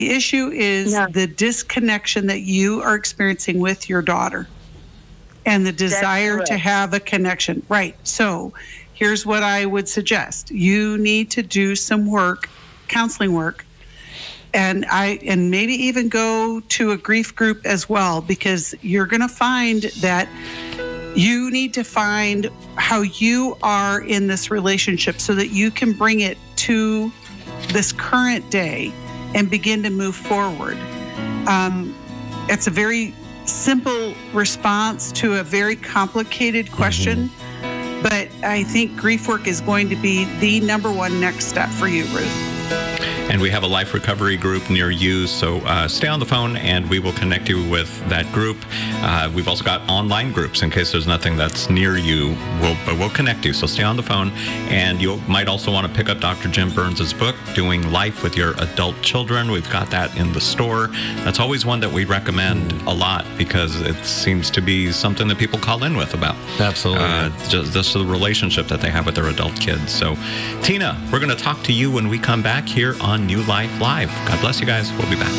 The issue is the disconnection that you are experiencing with your daughter and the desire to have a connection. Right. So here's what I would suggest. You need to do some work, counseling work, and maybe even go to a grief group as well, because you're going to find that you need to find how you are in this relationship so that you can bring it to this current day and begin to move forward. It's a very simple response to a very complicated question, but I think grief work is going to be the number one next step for you, Ruth. And we have a life recovery group near you, so stay on the phone and we will connect you with that group. We've also got online groups in case there's nothing that's near you. We'll connect you, so stay on the phone. And you might also want to pick up Dr. Jim Burns' book, Doing Life with Your Adult Children. We've got that in the store. That's always one that we recommend a lot because it seems to be something that people call in with about. Absolutely. Just the relationship that they have with their adult kids. So, Tina, we're going to talk to you when we come back here on New Life Live. God bless you guys. We'll be back.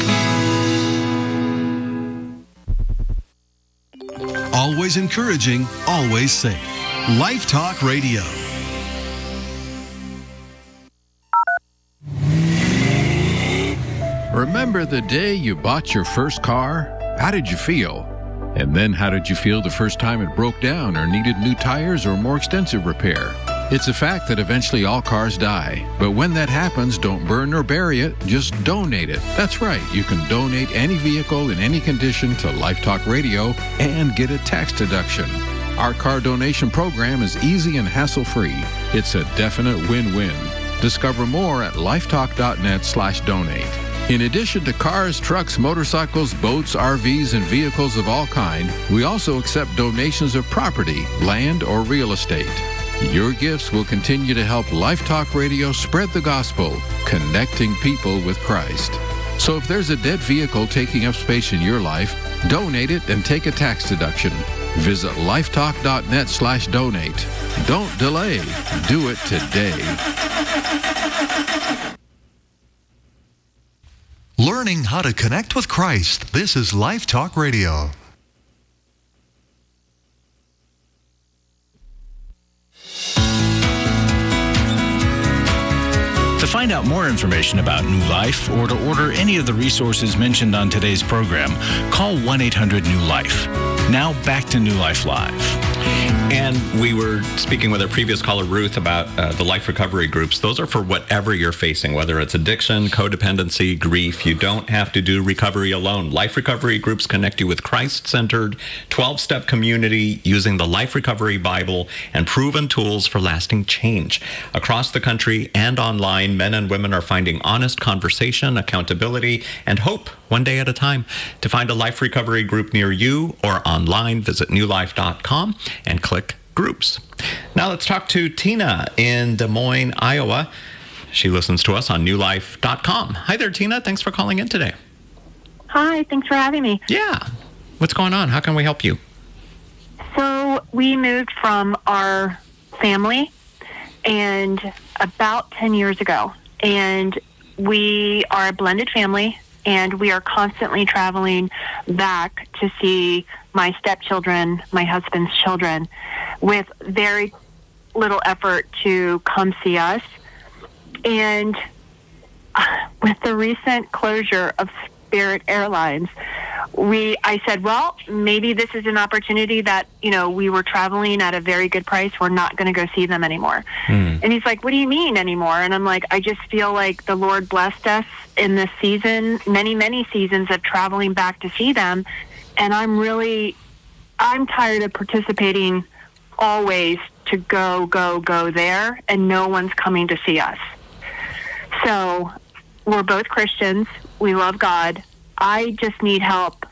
Always encouraging, always safe. Life Talk Radio. Remember the day you bought your first car? How did you feel? And then how did you feel the first time it broke down or needed new tires or more extensive repair? It's a fact that eventually all cars die. But when that happens, don't burn or bury it, just donate it. That's right, you can donate any vehicle in any condition to Life Talk Radio and get a tax deduction. Our car donation program is easy and hassle-free. It's a definite win-win. Discover more at lifetalk.net/donate. In addition to cars, trucks, motorcycles, boats, RVs, and vehicles of all kind, we also accept donations of property, land, or real estate. Your gifts will continue to help Life Talk Radio spread the gospel, connecting people with Christ. So if there's a dead vehicle taking up space in your life, donate it and take a tax deduction. Visit lifetalk.net/donate. Don't delay. Do it today. Learning how to connect with Christ. This is Life Talk Radio. To find out more information about New Life or to order any of the resources mentioned on today's program, call 1-800-NEW-LIFE. Now back to New Life Live. And we were speaking with our previous caller, Ruth, about the life recovery groups. Those are for whatever you're facing, whether it's addiction, codependency, grief. You don't have to do recovery alone. Life recovery groups connect you with Christ-centered 12-step community using the Life Recovery Bible and proven tools for lasting change. Across the country and online, men and women are finding honest conversation, accountability, and hope one day at a time. To find a life recovery group near you or online, visit newlife.com and click groups. Now let's talk to Tina in Des Moines, Iowa. She listens to us on newlife.com. Hi there, Tina. Thanks for calling in today. Hi, thanks for having me. Yeah. What's going on? How can we help you? So we moved from our family and about 10 years ago, and we are a blended family, and we are constantly traveling back to see my stepchildren, my husband's children, with very little effort to come see us. And with the recent closure of Spirit Airlines, I said, well, maybe this is an opportunity that, we were traveling at a very good price. We're not going to go see them anymore. And he's like, what do you mean anymore? And I'm like, I just feel like the Lord blessed us in this season, many, many seasons of traveling back to see them. And I'm tired of participating always to go there, and no one's coming to see us. So we're both Christians. We love God. I just need help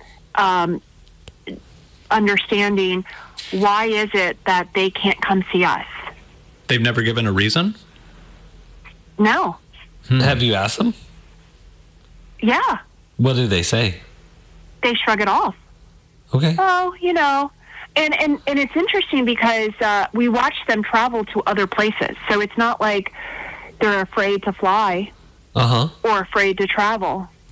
understanding why is it that they can't come see us. They've never given a reason? No. Have you asked them? Yeah. What do they say? They shrug it off. Okay. Oh, and it's interesting because we watch them travel to other places. So it's not like they're afraid to fly or afraid to travel.